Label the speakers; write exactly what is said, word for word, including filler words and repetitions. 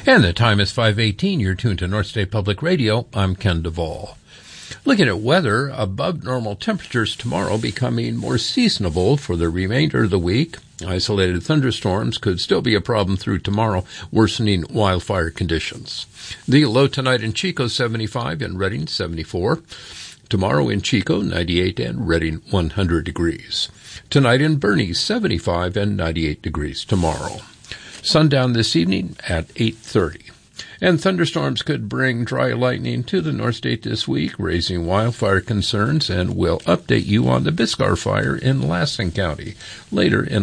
Speaker 1: And the time is five eighteen. You're tuned to North State Public Radio. I'm Ken Duvall. Looking at weather, above normal temperatures tomorrow becoming more seasonable for the remainder of the week. Isolated thunderstorms could still be a problem through tomorrow, worsening wildfire conditions. The low tonight in Chico, seventy-five, in Redding, seventy-four. Tomorrow in Chico, ninety-eight, and Redding, one hundred degrees. Tonight in Boerne, seventy-five and ninety-eight degrees tomorrow. Sundown this evening at eight thirty. And thunderstorms could bring dry lightning to the North State this week, raising wildfire concerns, and we'll update you on the Biscar fire in Lassen County later in